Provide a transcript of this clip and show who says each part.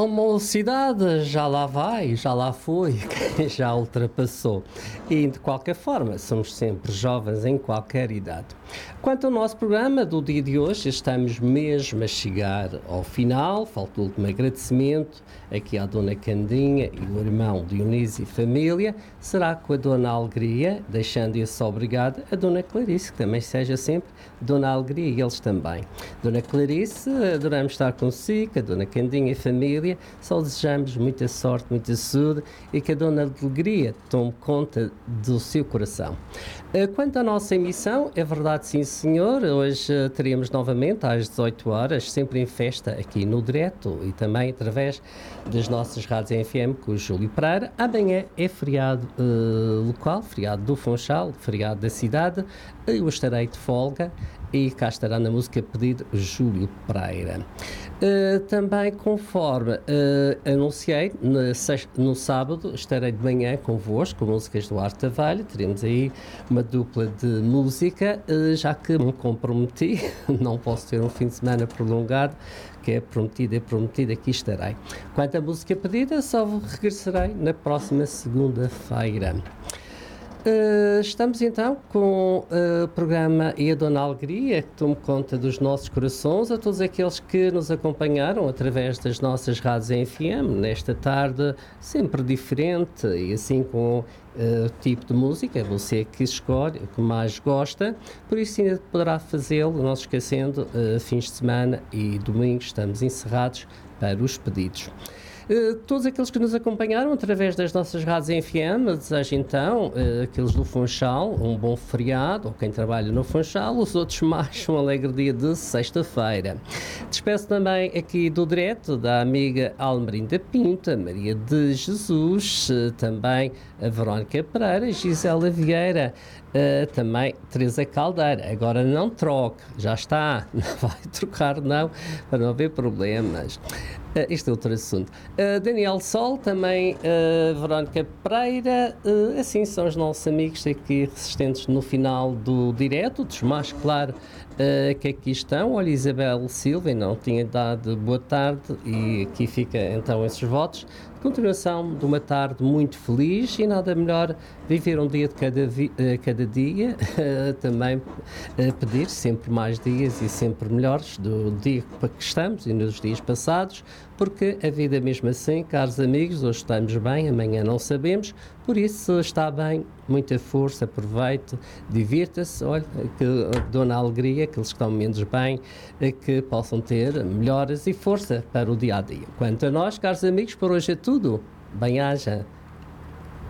Speaker 1: A mocidade já lá vai, já lá foi, já ultrapassou. E de qualquer forma, somos sempre jovens em qualquer idade. Quanto ao nosso programa do dia de hoje, estamos mesmo a chegar ao final. Falta o último agradecimento aqui à Dona Candinha e o irmão Dionísio e família. Será com a Dona Alegria, deixando esse obrigado a Dona Clarice, que também seja sempre Dona Alegria e eles também. Dona Clarice, adoramos estar consigo, a Dona Candinha e família. Só desejamos muita sorte, muita saúde e que a Dona Alegria tome conta do seu coração. Quanto à nossa emissão, é verdade, sim senhor, hoje teríamos novamente às 18 horas, sempre em festa aqui no direto e também através das nossas rádios FM com o Júlio Pereira. Amanhã é feriado local, feriado do Funchal, feriado da cidade, eu estarei de folga e cá estará na música pedido Júlio Pereira. Também, conforme anunciei, no sábado estarei de manhã convosco, com músicas do Arte Velho. Teremos aí uma dupla de música, já que me comprometi, não posso ter um fim de semana prolongado, que é prometido, aqui estarei. Quanto à música pedida, só regressarei na próxima segunda-feira. Estamos então com o programa E a Dona Alegria, que tome conta dos nossos corações, a todos aqueles que nos acompanharam através das nossas rádios em FM, nesta tarde sempre diferente e assim com o tipo de música, você que escolhe, o que mais gosta, por isso ainda poderá fazê-lo, não se esquecendo, fins de semana e domingos estamos encerrados para os pedidos. Todos aqueles que nos acompanharam através das nossas rádios em FM, desejo então, aqueles do Funchal, um bom feriado, ou quem trabalha no Funchal, os outros mais um alegre dia de sexta-feira. Despeço também aqui do direto da amiga Almerinda Pinto, a Maria de Jesus, também a Verónica Pereira, Gisela Vieira, também Teresa Caldeira. Agora não troque, já está, não vai trocar não, para não haver problemas. Este é outro assunto. Daniel Sol, também Verónica Pereira, assim são os nossos amigos aqui resistentes no final do direto, dos mais claro que aqui estão. Olha, Isabel Silva, não tinha dado boa tarde e aqui fica então esses votos. Continuação de uma tarde muito feliz e nada melhor viver um dia de cada dia, também pedir sempre mais dias e sempre melhores do dia para que estamos e nos dias passados, porque a vida é mesmo assim, caros amigos, hoje estamos bem, amanhã não sabemos, por isso está bem, muita força, aproveite, divirta-se, olha, que Dona Alegria, aqueles que estão menos bem, que possam ter melhoras e força para o dia-a-dia. Quanto a nós, caros amigos, por hoje é tudo. Bem-aja.